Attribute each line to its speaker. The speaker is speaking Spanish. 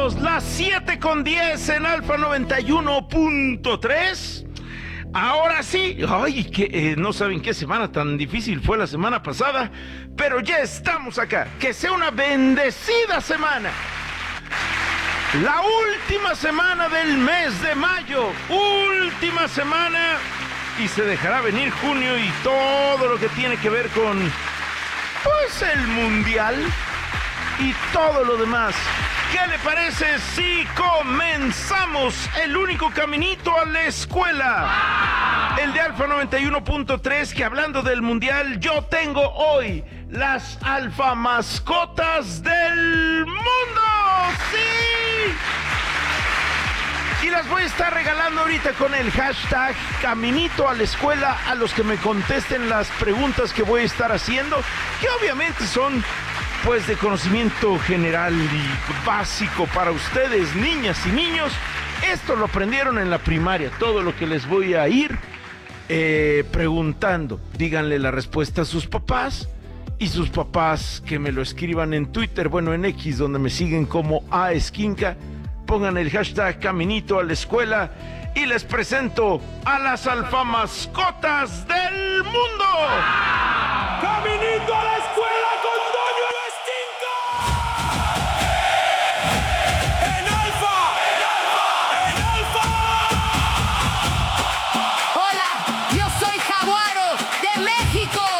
Speaker 1: amigos, las 7:10 en Alfa 91.3. Ahora sí, no saben qué semana tan difícil fue la semana pasada, pero ya estamos acá. Que sea una bendecida semana. La última semana del mes de mayo, última semana, y se dejará venir junio y todo lo que tiene que ver con, pues, el mundial y todo lo demás. ¿Qué le parece si comenzamos el único caminito a la escuela? El de Alfa 91.3, que hablando del mundial, yo tengo hoy las alfa mascotas del mundo. ¡Sí! Y las voy a estar regalando ahorita con el hashtag Caminito a la Escuela a los que me contesten las preguntas que voy a estar haciendo, que obviamente son, pues, de conocimiento general y básico para ustedes, niñas y niños. Esto lo aprendieron en la primaria, todo lo que les voy a ir preguntando. Díganle la respuesta a sus papás, y sus papás que me lo escriban en Twitter, bueno, en X, donde me siguen como aesquinca. Pongan el hashtag Caminito a la Escuela y les presento a las alfamascotas del mundo.
Speaker 2: ¡Caminito a la escuela con